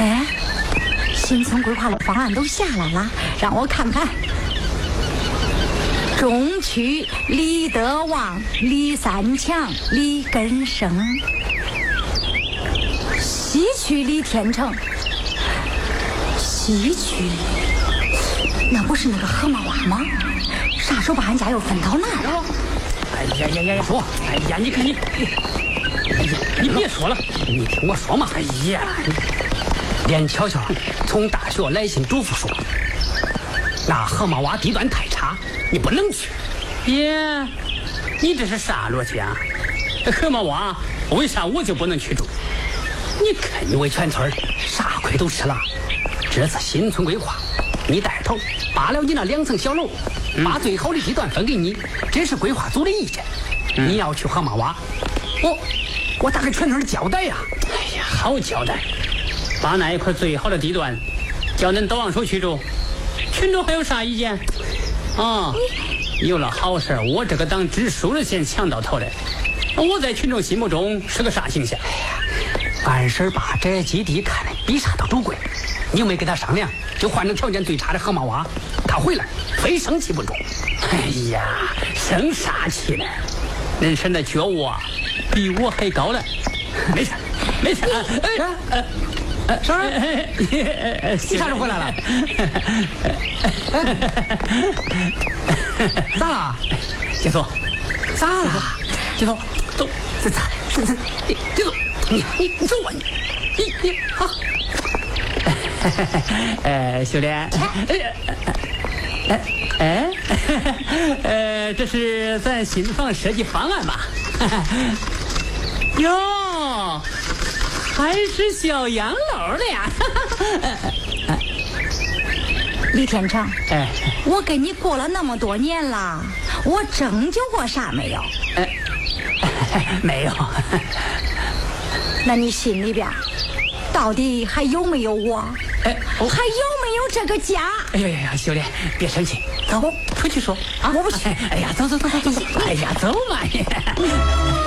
哎，新村规划的方案都下来了，让我看看。中区李德旺、李三强、李根生，西区李天成。西区那不是那个河马娃吗？啥时候把俺家又分到那儿了？ 哎呀，说，哎呀，你看你，你别说了，你听我说嘛。哎呀，连巧巧从大学来信嘱咐说，那河马洼地段太差，你不能去。耶，你这是啥逻辑啊？河马洼为啥我就不能去住？你看你为全村啥亏都吃了，这次新村规划，你带头扒了你那2层小楼，把最好的地段分给你，这是规划组的意见。你要去河马洼，我打给全村交代呀。哎呀，好交代，把那一块最好的地段叫恁都往手去住，群众还有啥意见啊？有了好事，我这个当支书的先抢到头的，我在群众心目中是个啥形象？哎呀，俺婶把这基地看得比啥都珍贵，你又没跟他商量，就换成条件最差的河马洼，他回来非生气不中。哎呀，生啥气呢？人生的觉悟啊，比我还高了。没事，没事。婶儿，你啥时候回来了？咋了？杰总，咋了？杰总，走，走，杰总，你走啊你好。秀莲，这是咱新房设计方案吧？哟，还是小洋楼的呀！ 李天成，我跟你过了那么多年了，我拯救过啥没有？ 没有。 那你心里边到底还有没有我？还有没有这个家？ 哎呀，秀莲，别生气，走，出去说啊！ 我不去。 哎呀，走。哎呀，走嘛你。